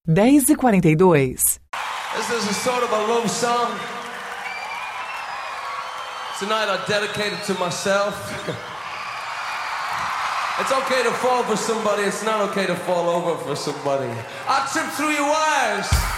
10h42. This is a sort of a love song. Tonight I dedicate it to myself. It's okay to fall for somebody, it's not okay to fall over for somebody. I trip through your wires.